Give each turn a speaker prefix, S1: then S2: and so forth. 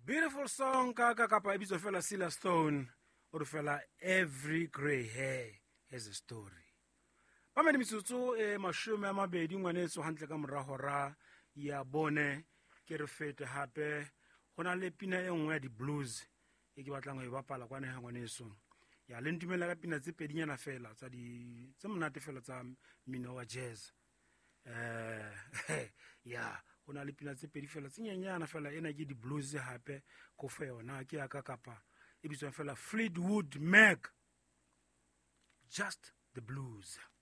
S1: Beautiful song kaka kapa ebizo fela Sila Stone o re fela Every Grey Hair Has a Story. Ba me metsotso mashome a mabedi ngwaneso hantle ka morago ra ya bone ke re fete hape gona le pina e nngwe ya di blues e ke batlang go e bapala kwa nega ngwaneso ya le ntumela ka pina tse pedinyana fela tsa di tse monate fela tsa mmino wa jazz. Ya gona le pina tse pedi fela tse nyenyana fela ena ke di blues hape go fe yona ke ya ka kapa e bitswang fela Fleetwood Mac, Just the Blues.